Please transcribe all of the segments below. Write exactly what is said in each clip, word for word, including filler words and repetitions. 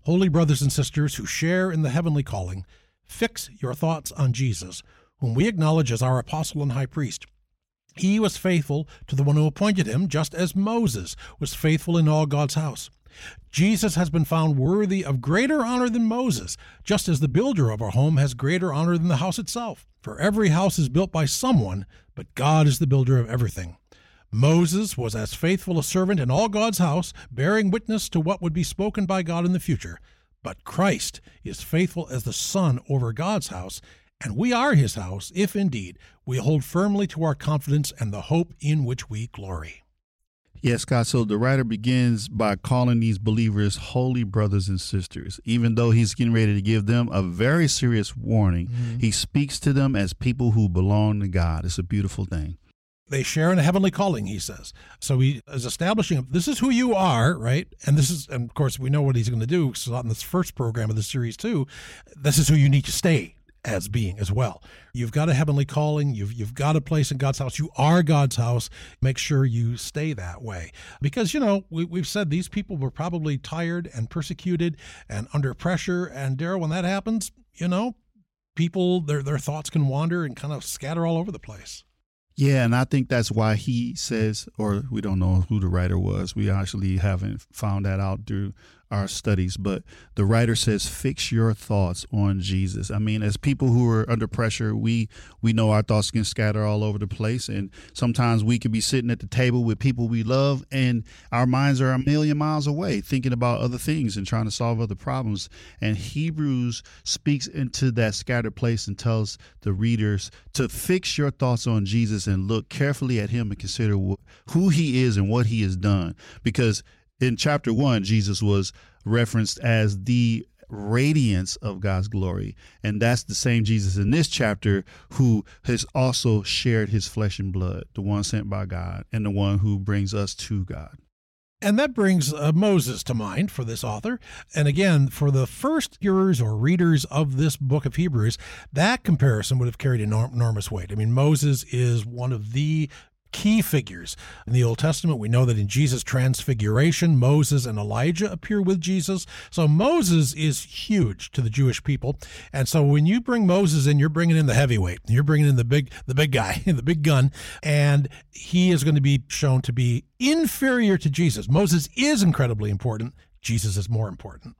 Holy brothers and sisters who share in the heavenly calling, fix your thoughts on Jesus, whom we acknowledge as our apostle and high priest. He was faithful to the one who appointed him, just as Moses was faithful in all God's house. Jesus has been found worthy of greater honor than Moses, just as the builder of our home has greater honor than the house itself. For every house is built by someone, but God is the builder of everything. Moses was as faithful a servant in all God's house, bearing witness to what would be spoken by God in the future. But Christ is faithful as the Son over God's house, and we are his house, if indeed we hold firmly to our confidence and the hope in which we glory. Yes, Scott, so the writer begins by calling these believers holy brothers and sisters. Even though he's getting ready to give them a very serious warning, mm-hmm. he speaks to them as people who belong to God. It's a beautiful thing. They share in a heavenly calling, he says. So he is establishing, this is who you are, right? And this is, and of course, we know what he's going to do. So on this first program of the series too, this is who you need to stay as being as well. You've got a heavenly calling. You've you've got a place in God's house. You are God's house. Make sure you stay that way. Because, you know, we, we've said these people were probably tired and persecuted and under pressure. And Daryl, when that happens, you know, people, their their thoughts can wander and kind of scatter all over the place. Yeah, and I think that's why he says, or we don't know who the writer was. We actually haven't found that out through our studies, but the writer says, fix your thoughts on Jesus. I mean, as people who are under pressure, we we know our thoughts can scatter all over the place. And sometimes we could be sitting at the table with people we love and our minds are a million miles away thinking about other things and trying to solve other problems. And Hebrews speaks into that scattered place and tells the readers to fix your thoughts on Jesus and look carefully at him and consider wh- who he is and what he has done. Because in chapter one, Jesus was referenced as the radiance of God's glory. And that's the same Jesus in this chapter who has also shared his flesh and blood, the one sent by God and the one who brings us to God. And that brings uh, Moses to mind for this author. And again, for the first hearers or readers of this book of Hebrews, that comparison would have carried enorm- enormous weight. I mean, Moses is one of the key figures in the Old Testament. We know that in Jesus' transfiguration, Moses and Elijah appear with Jesus. So Moses is huge to the Jewish people. And so when you bring Moses in, you're bringing in the heavyweight. You're bringing in the big, the big guy, the big gun. And he is going to be shown to be inferior to Jesus. Moses is incredibly important. Jesus is more important.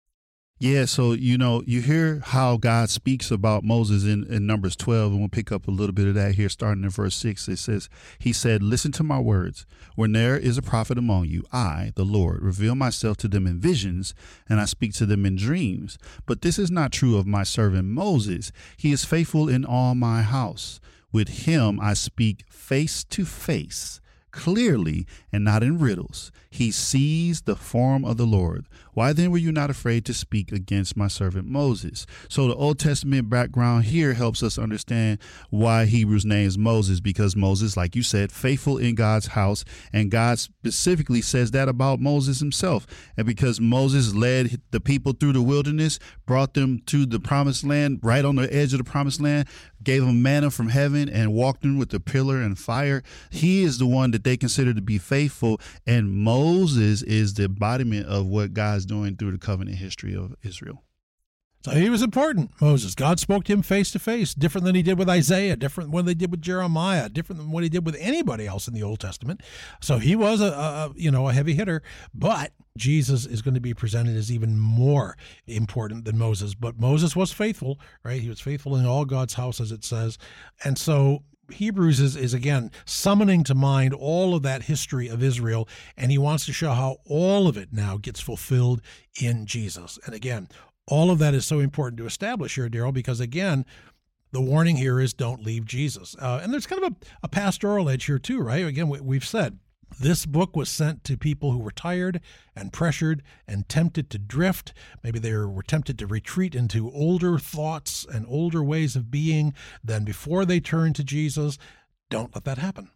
Yeah, so, you know, you hear how God speaks about Moses in, in Numbers twelve, and we'll pick up a little bit of that here, starting in verse six. It says, he said, listen to my words. When there is a prophet among you, I, the Lord, reveal myself to them in visions, and I speak to them in dreams. But this is not true of my servant Moses. He is faithful in all my house. With him I speak face to face, clearly and not in riddles. He sees the form of the Lord. Why then were you not afraid to speak against my servant Moses? So the Old Testament background here helps us understand why Hebrews names Moses, because Moses, like you said, faithful in God's house, and God specifically says that about Moses himself. And because Moses led the people through the wilderness, brought them to the promised land, right on the edge of the promised land, gave them manna from heaven and walked them with the pillar and fire, he is the one that they consider to be faithful. And Moses is the embodiment of what God's doing through the covenant history of Israel. So he was important, Moses. God spoke to him face to face, different than he did with Isaiah, different than what he did with Jeremiah, different than what he did with anybody else in the Old Testament. So he was a, a you know, a heavy hitter, but Jesus is going to be presented as even more important than Moses. But Moses was faithful, right? He was faithful in all God's house, as it says. And so Hebrews is, is, again, summoning to mind all of that history of Israel, and he wants to show how all of it now gets fulfilled in Jesus. And again, all of that is so important to establish here, Daryl, because, again, the warning here is don't leave Jesus. Uh, and there's kind of a, a pastoral edge here, too, right? Again, we, we've said this book was sent to people who were tired and pressured and tempted to drift. Maybe they were tempted to retreat into older thoughts and older ways of being than before they turned to Jesus. Don't let that happen.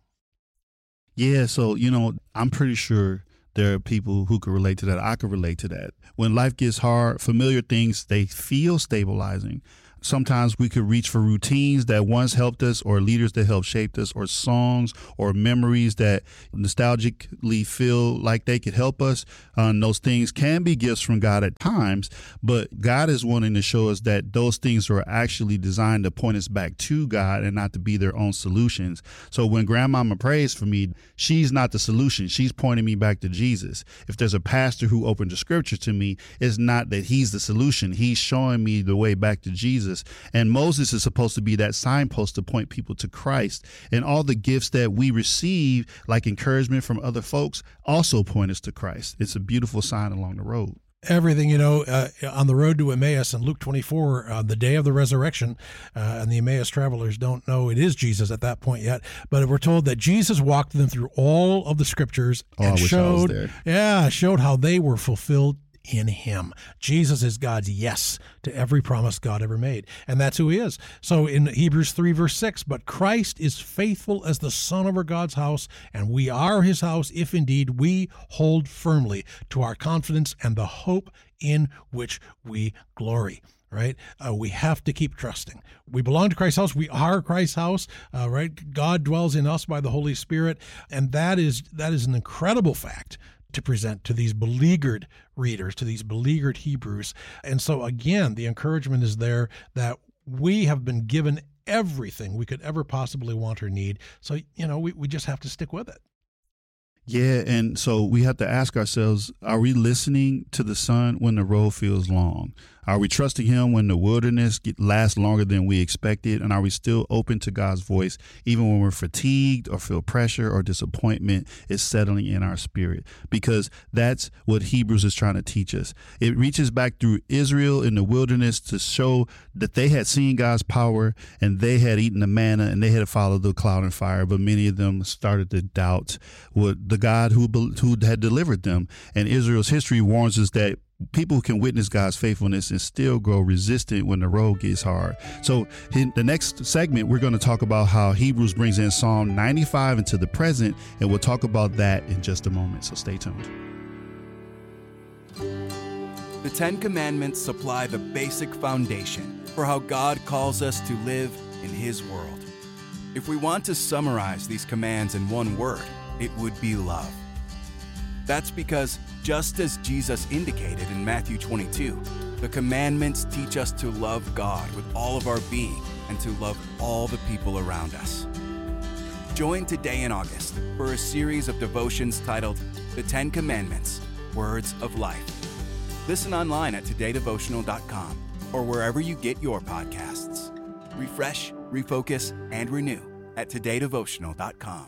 Yeah, so, you know, I'm pretty sure there are people who could relate to that. I could relate to that. When life gets hard, familiar things, they feel stabilizing Sometimes we could reach for routines that once helped us, or leaders that helped shape us, or songs or memories that nostalgically feel like they could help us. Uh, those things can be gifts from God at times, but God is wanting to show us that those things are actually designed to point us back to God and not to be their own solutions. So when grandmama prays for me, she's not the solution. She's pointing me back to Jesus. If there's a pastor who opened the scripture to me, it's not that he's the solution. He's showing me the way back to Jesus. And Moses is supposed to be that signpost to point people to Christ. And all the gifts that we receive, like encouragement from other folks, also point us to Christ. It's a beautiful sign along the road. Everything, you know, uh, on the road to Emmaus in Luke twenty-four, uh, the day of the resurrection, uh, and the Emmaus travelers don't know it is Jesus at that point yet, but we're told that Jesus walked them through all of the scriptures oh, and I wish showed, I was there. yeah, showed how they were fulfilled in him. Jesus is God's yes to every promise God ever made. And that's who he is. So in Hebrews three, verse six, but Christ is faithful as the son over God's house, and we are his house if indeed we hold firmly to our confidence and the hope in which we glory. Right? Uh, we have to keep trusting. We belong to Christ's house. We are Christ's house, uh, right? God dwells in us by the Holy Spirit. And that is that is an incredible fact to present to these beleaguered readers, to these beleaguered Hebrews. And so again, the encouragement is there that we have been given everything we could ever possibly want or need. So, you know, we, we just have to stick with it. Yeah, and so we have to ask ourselves, are we listening to the Son when the road feels long? Are we trusting him when the wilderness get, lasts longer than we expected? And are we still open to God's voice even when we're fatigued or feel pressure or disappointment is settling in our spirit? Because that's what Hebrews is trying to teach us. It reaches back through Israel in the wilderness to show that they had seen God's power and they had eaten the manna and they had followed the cloud and fire. But many of them started to doubt what the God who, who had delivered them. And Israel's history warns us that people can witness God's faithfulness and still grow resistant when the road gets hard. So in the next segment, we're going to talk about how Hebrews brings in Psalm ninety-five into the present, and we'll talk about that in just a moment. So stay tuned. The Ten Commandments supply the basic foundation for how God calls us to live in his world. If we want to summarize these commands in one word, it would be love. That's because, just as Jesus indicated in Matthew twenty-two, the commandments teach us to love God with all of our being and to love all the people around us. Join today in August for a series of devotions titled The Ten Commandments, Words of Life. Listen online at today devotional dot com or wherever you get your podcasts. Refresh, refocus, and renew at today devotional dot com.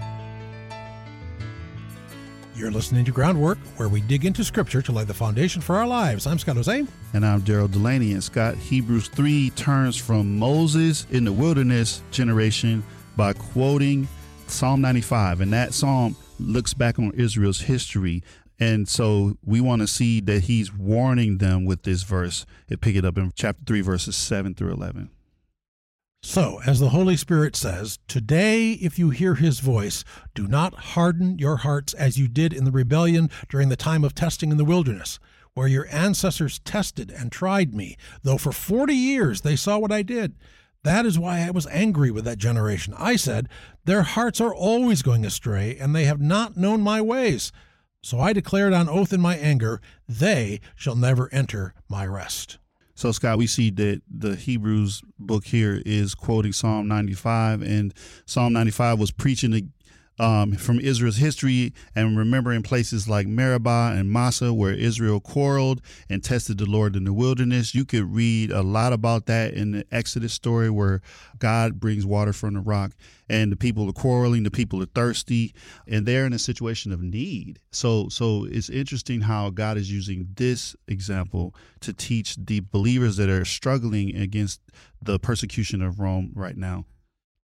You're listening to Groundwork, where we dig into Scripture to lay the foundation for our lives. I'm Scott Jose. And I'm Daryl Delaney. And Scott, Hebrews three turns from Moses in the wilderness generation by quoting Psalm ninety-five. And that psalm looks back on Israel's history. And so we want to see that he's warning them with this verse. It pick it up in chapter three, verses seven through eleven. So, as the Holy Spirit says, today, if you hear his voice, do not harden your hearts as you did in the rebellion during the time of testing in the wilderness, where your ancestors tested and tried me, though for forty years they saw what I did. That is why I was angry with that generation. I said, their hearts are always going astray, and they have not known my ways. So I declared on oath in my anger, they shall never enter my rest. So, Scott, we see that the Hebrews book here is quoting Psalm ninety-five, and Psalm ninety-five was preaching um, from Israel's history and remembering places like Meribah and Massa where Israel quarreled and tested the Lord in the wilderness. You could read a lot about that in the Exodus story where God brings water from the rock and the people are quarreling, the people are thirsty, and they're in a situation of need. So so it's interesting how God is using this example to teach the believers that are struggling against the persecution of Rome right now.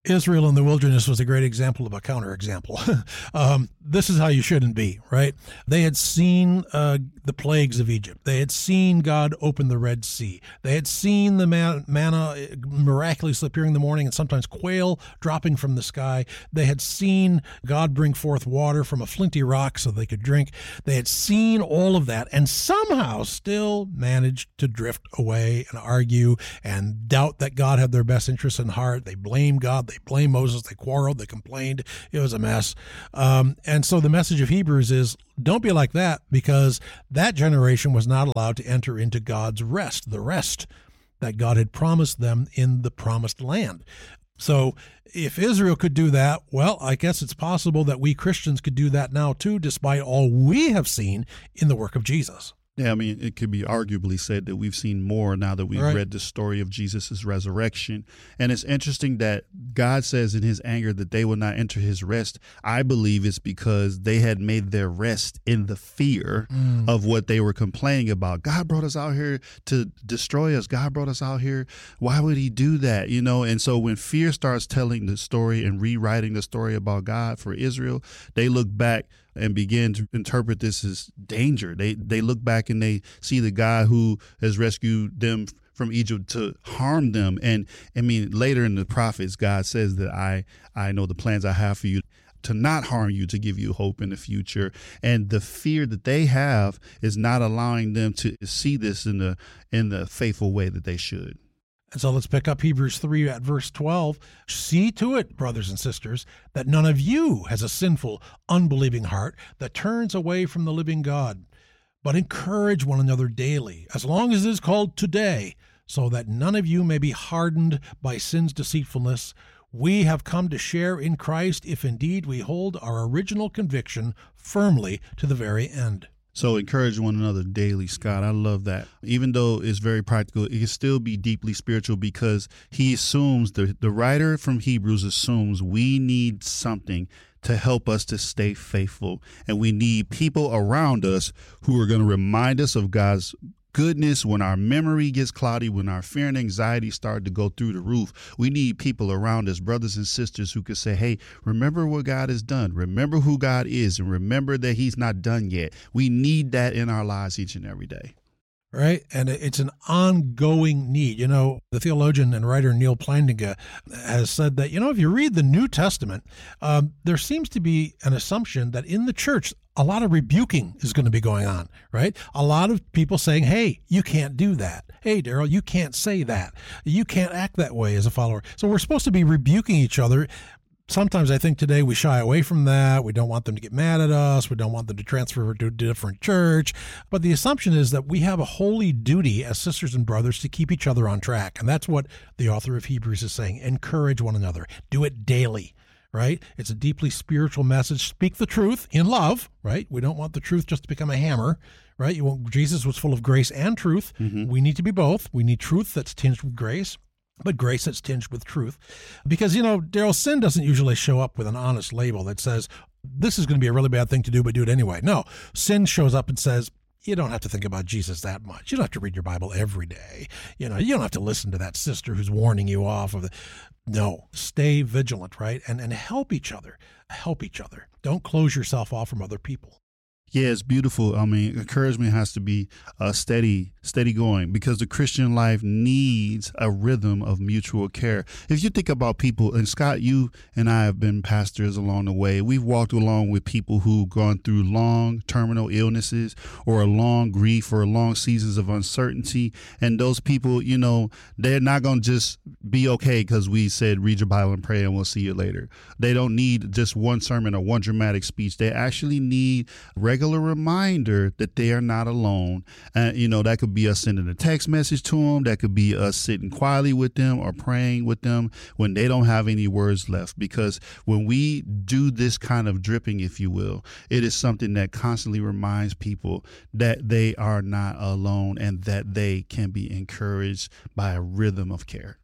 Israel in the wilderness was a great example of a counterexample. um, this is how you shouldn't be, right? They had seen uh, the plagues of Egypt. They had seen God open the Red Sea. They had seen the man- manna miraculously appearing in the morning and sometimes quail dropping from the sky. They had seen God bring forth water from a flinty rock so they could drink. They had seen all of that and somehow still managed to drift away and argue and doubt that God had their best interests in heart. They blamed God. They blamed Moses. They quarreled. They complained. It was a mess. Um, and so the message of Hebrews is, don't be like that, because that generation was not allowed to enter into God's rest, the rest that God had promised them in the promised land. So if Israel could do that, well, I guess it's possible that we Christians could do that now too, despite all we have seen in the work of Jesus. Yeah, I mean, it could be arguably said that we've seen more now that we've right. read the story of Jesus' resurrection. And it's interesting that God says in his anger that they will not enter his rest. I believe it's because they had made their rest in the fear mm. of what they were complaining about. God brought us out here to destroy us. God brought us out here. Why would he do that? You know, and so when fear starts telling the story and rewriting the story about God for Israel, they look back and begin to interpret this as danger. They they look back and they see the God who has rescued them from Egypt to harm them. And I mean, later in the prophets, God says that I I know the plans I have for you, to not harm you, to give you hope in the future. And the fear that they have is not allowing them to see this in the in the faithful way that they should. And so let's pick up Hebrews three at verse twelve. See to it, brothers and sisters, that none of you has a sinful, unbelieving heart that turns away from the living God, but encourage one another daily, as long as it is called today, so that none of you may be hardened by sin's deceitfulness. We have come to share in Christ if indeed we hold our original conviction firmly to the very end. So encourage one another daily, Scott. I love that. Even though it's very practical, it can still be deeply spiritual, because he assumes, the, the writer from Hebrews assumes we need something to help us to stay faithful. And we need people around us who are going to remind us of God's goodness when our memory gets cloudy, when our fear and anxiety start to go through the roof. We need people around us, brothers and sisters, who could say, hey, remember what God has done. Remember who God is, and remember that he's not done yet. We need that in our lives each and every day. Right. And it's an ongoing need. You know, the theologian and writer Neil Plantinga has said that, you know, if you read the New Testament, um, there seems to be an assumption that in the church, a lot of rebuking is going to be going on, right? A lot of people saying, hey, you can't do that. Hey, Daryl, you can't say that. You can't act that way as a follower. So we're supposed to be rebuking each other. Sometimes I think today we shy away from that. We don't want them to get mad at us. We don't want them to transfer to a different church. But the assumption is that we have a holy duty as sisters and brothers to keep each other on track. And that's what the author of Hebrews is saying. Encourage one another. Do it daily, right? It's a deeply spiritual message. Speak the truth in love, right? We don't want the truth just to become a hammer, right? You want, Jesus was full of grace and truth. Mm-hmm. We need to be both. We need truth that's tinged with grace, but grace that's tinged with truth. Because, you know, Daryl, sin doesn't usually show up with an honest label that says, this is going to be a really bad thing to do, but do it anyway. No, sin shows up and says, you don't have to think about Jesus that much. You don't have to read your Bible every day. You know, you don't have to listen to that sister who's warning you off of the... No, stay vigilant, right? And and help each other. Help each other. Don't close yourself off from other people. Yeah, it's beautiful. I mean, encouragement has to be uh, steady, steady going, because the Christian life needs a rhythm of mutual care. If you think about people, and Scott, you and I have been pastors along the way. We've walked along with people who've gone through long terminal illnesses or a long grief or long seasons of uncertainty. And those people, you know, they're not going to just be okay because we said, read your Bible and pray and we'll see you later. They don't need just one sermon or one dramatic speech. They actually need regular reminder that they are not alone. And, you know, that could be us sending a text message to them. That could be us sitting quietly with them or praying with them when they don't have any words left. Because when we do this kind of dripping, if you will, it is something that constantly reminds people that they are not alone and that they can be encouraged by a rhythm of care.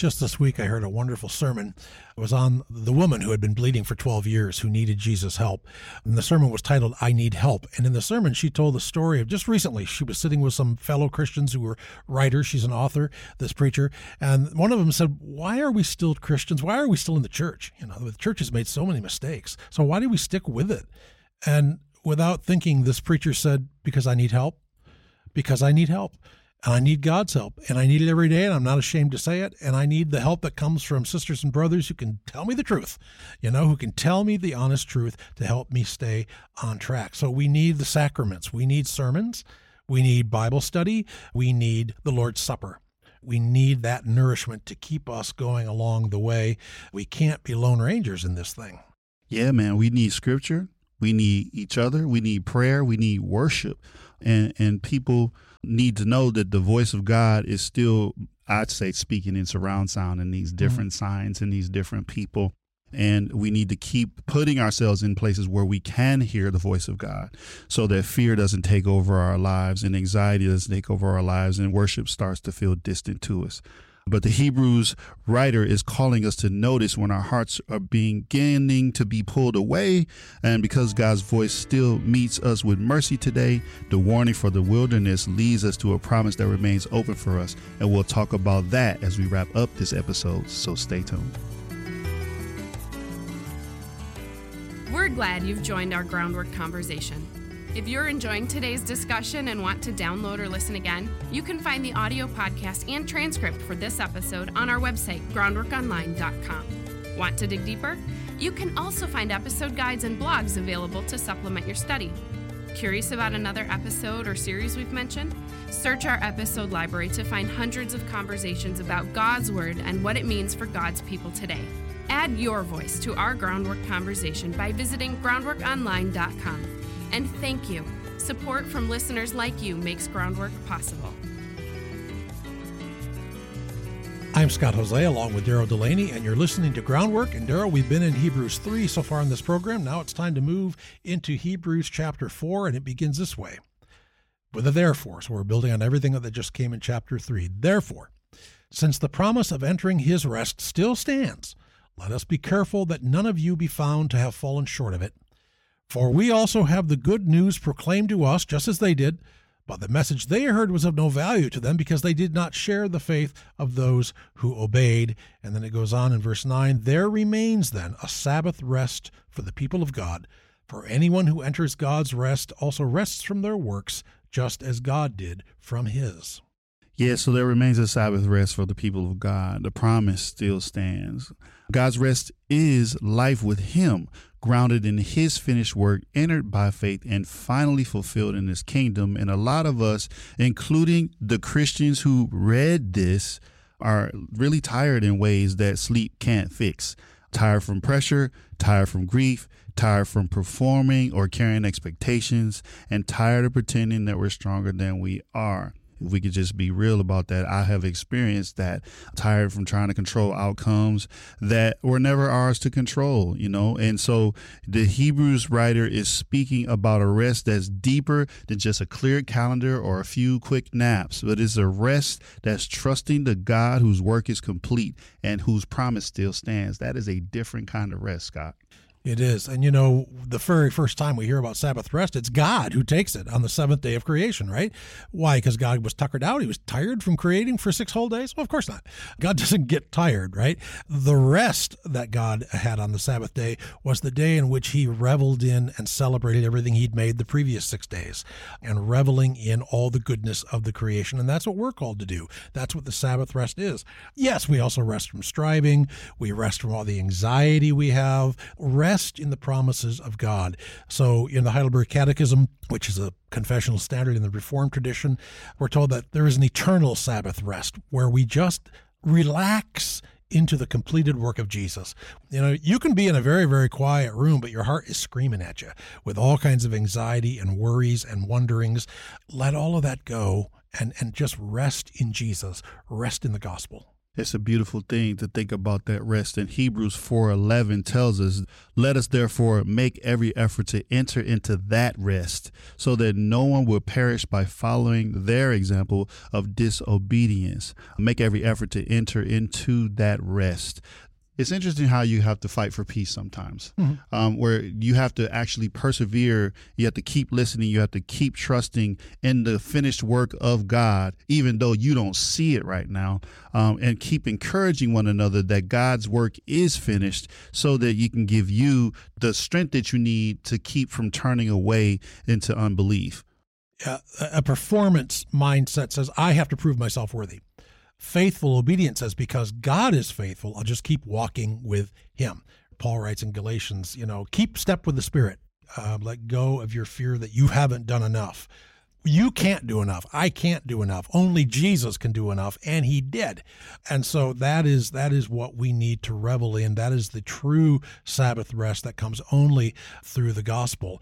Just this week, I heard a wonderful sermon. It was on the woman who had been bleeding for twelve years, who needed Jesus' help. And the sermon was titled, I Need Help. And in the sermon, she told the story of just recently, she was sitting with some fellow Christians who were writers. She's an author, this preacher. And one of them said, why are we still Christians? Why are we still in the church? You know, the church has made so many mistakes. So why do we stick with it? And without thinking, this preacher said, because I need help. Because I need help. And I need God's help, and I need it every day, and I'm not ashamed to say it, and I need the help that comes from sisters and brothers who can tell me the truth, you know, who can tell me the honest truth to help me stay on track. So we need the sacraments. We need sermons. We need Bible study. We need the Lord's Supper. We need that nourishment to keep us going along the way. We can't be lone rangers in this thing. Yeah, man, we need scripture. We need each other. We need prayer. We need worship. And and people need to know that the voice of God is still, I'd say, speaking in surround sound in these different mm-hmm. signs and these different people. And we need to keep putting ourselves in places where we can hear the voice of God so that fear doesn't take over our lives and anxiety doesn't take over our lives and worship starts to feel distant to us. But the Hebrews writer is calling us to notice when our hearts are beginning to be pulled away. And because God's voice still meets us with mercy today, the warning for the wilderness leads us to a promise that remains open for us. And we'll talk about that as we wrap up this episode. So stay tuned. We're glad you've joined our Groundwork conversation. If you're enjoying today's discussion and want to download or listen again, you can find the audio podcast and transcript for this episode on our website, groundwork online dot com. Want to dig deeper? You can also find episode guides and blogs available to supplement your study. Curious about another episode or series we've mentioned? Search our episode library to find hundreds of conversations about God's Word and what it means for God's people today. Add your voice to our Groundwork conversation by visiting groundwork online dot com. And thank you. Support from listeners like you makes Groundwork possible. I'm Scott Jose along with Daryl Delaney, and you're listening to Groundwork. And Daryl, we've been in Hebrews three so far in this program. Now it's time to move into Hebrews chapter four, and it begins this way with a therefore. So we're building on everything that just came in chapter three. Therefore, since the promise of entering his rest still stands, let us be careful that none of you be found to have fallen short of it. For we also have the good news proclaimed to us, just as they did, but the message they heard was of no value to them because they did not share the faith of those who obeyed. And then it goes on in verse nine, there remains then a Sabbath rest for the people of God. For anyone who enters God's rest also rests from their works, just as God did from his. Yeah, so there remains a Sabbath rest for the people of God. The promise still stands. God's rest is life with him, grounded in his finished work, entered by faith, and finally fulfilled in his kingdom. And a lot of us, including the Christians who read this, are really tired in ways that sleep can't fix. Tired from pressure, tired from grief, tired from performing or carrying expectations, and tired of pretending that we're stronger than we are. If we could just be real about that, I have experienced that. Tired from trying to control outcomes that were never ours to control, you know. And so the Hebrews writer is speaking about a rest that's deeper than just a clear calendar or a few quick naps, but it's a rest that's trusting the God whose work is complete and whose promise still stands. That is a different kind of rest, Scott. It is. And, you know, the very first time we hear about Sabbath rest, it's God who takes it on the seventh day of creation, right? Why? Because God was tuckered out. He was tired from creating for six whole days? Well, of course not. God doesn't get tired, right? The rest that God had on the Sabbath day was the day in which he reveled in and celebrated everything he'd made the previous six days and reveling in all the goodness of the creation. And that's what we're called to do. That's what the Sabbath rest is. Yes, we also rest from striving. We rest from all the anxiety we have. Rest Rest in the promises of God. So in the Heidelberg Catechism, which is a confessional standard in the Reformed tradition, we're told that there is an eternal Sabbath rest where we just relax into the completed work of Jesus. You know, you can be in a very, very quiet room, but your heart is screaming at you with all kinds of anxiety and worries and wonderings. Let all of that go and, and just rest in Jesus, rest in the gospel. It's a beautiful thing to think about that rest. And Hebrews four eleven tells us, let us therefore make every effort to enter into that rest, so that no one will perish by following their example of disobedience. Make every effort to enter into that rest. It's interesting how you have to fight for peace sometimes, mm-hmm. um, where you have to actually persevere. You have to keep listening. You have to keep trusting in the finished work of God, even though you don't see it right now, um, and keep encouraging one another that God's work is finished, so that you can give you the strength that you need to keep from turning away into unbelief. Uh, a performance mindset says, I have to prove myself worthy. Faithful obedience says, because God is faithful, I'll just keep walking with him. Paul writes in Galatians, you know, keep step with the Spirit. Uh, let go of your fear that you haven't done enough. You can't do enough. I can't do enough. Only Jesus can do enough, and he did. And so that is that is what we need to revel in. That is the true Sabbath rest that comes only through the gospel.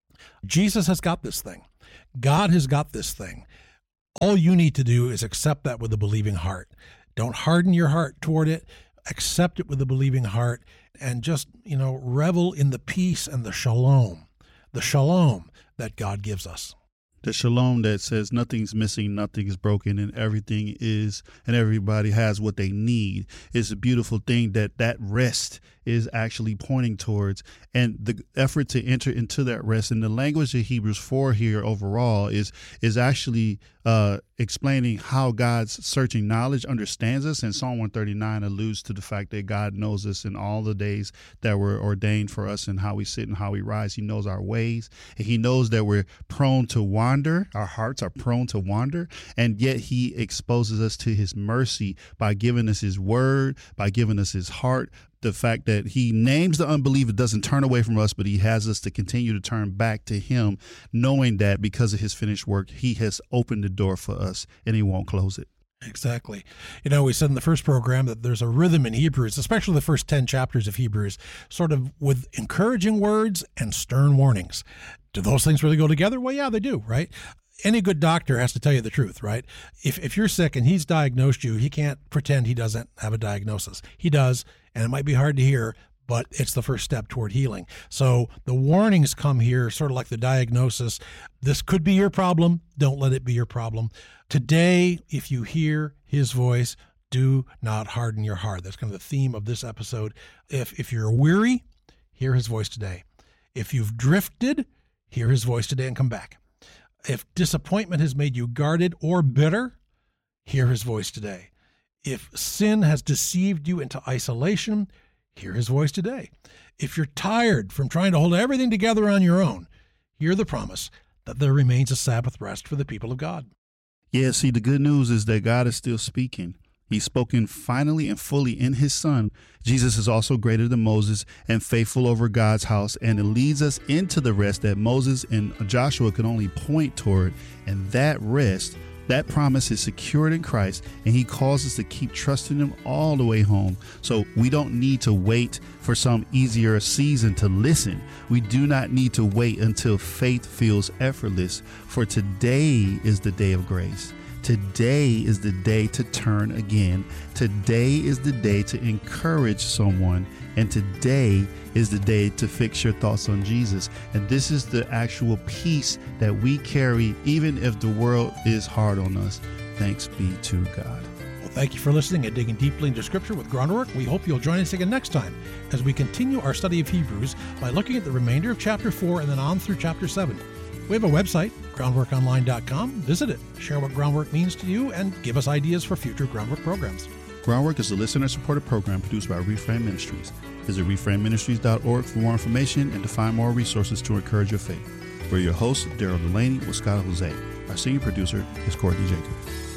Jesus has got this thing. God has got this thing. All you need to do is accept that with a believing heart. Don't harden your heart toward it. Accept it with a believing heart, and just, you know, revel in the peace and the shalom, the shalom that God gives us. The shalom that says nothing's missing, nothing's broken, and everything is, and everybody has what they need. It's a beautiful thing that that rest is actually pointing towards, and the effort to enter into that rest. And the language of Hebrews four here overall is is actually uh, explaining how God's searching knowledge understands us. And Psalm one thirty-nine alludes to the fact that God knows us in all the days that were ordained for us, and how we sit and how we rise. He knows our ways, and he knows that we're prone to wander. Our hearts are prone to wander, and yet he exposes us to his mercy by giving us his word, by giving us his heart. The fact that he names the unbeliever doesn't turn away from us, but he has us to continue to turn back to him, knowing that because of his finished work, he has opened the door for us and he won't close it. Exactly. You know, we said in the first program that there's a rhythm in Hebrews, especially the first ten chapters of Hebrews, sort of with encouraging words and stern warnings. Do those things really go together? Well, yeah, they do, right? Any good doctor has to tell you the truth, right? If if you're sick and he's diagnosed you, he can't pretend he doesn't have a diagnosis. He does, and it might be hard to hear, but it's the first step toward healing. So the warnings come here sort of like the diagnosis. This could be your problem. Don't let it be your problem. Today, if you hear his voice, do not harden your heart. That's kind of the theme of this episode. If if you're weary, hear his voice today. If you've drifted, hear his voice today and come back. If disappointment has made you guarded or bitter, hear his voice today. If sin has deceived you into isolation, hear his voice today. If you're tired from trying to hold everything together on your own, hear the promise that there remains a Sabbath rest for the people of God. Yeah, see, the good news is that God is still speaking. He's spoken finally and fully in his Son. Jesus is also greater than Moses and faithful over God's house, and it leads us into the rest that Moses and Joshua could only point toward. And that rest, that promise is secured in Christ, and he calls us to keep trusting him all the way home. So we don't need to wait for some easier season to listen. We do not need to wait until faith feels effortless, for today is the day of grace. Today is the day to turn again. Today is the day to encourage someone. And today is the day to fix your thoughts on Jesus. And this is the actual peace that we carry, even if the world is hard on us. Thanks be to God. Well, thank you for listening and digging deeply into Scripture with Groundwork. We hope you'll join us again next time as we continue our study of Hebrews by looking at the remainder of chapter four and then on through chapter seven. We have a website, groundwork online dot com. Visit it, share what Groundwork means to you, and give us ideas for future Groundwork programs. Groundwork is a listener-supported program produced by Reframe Ministries. Visit reframe ministries dot org for more information and to find more resources to encourage your faith. We're your hosts, Daryl Delaney with Scott Jose. Our senior producer is Courtney Jacob.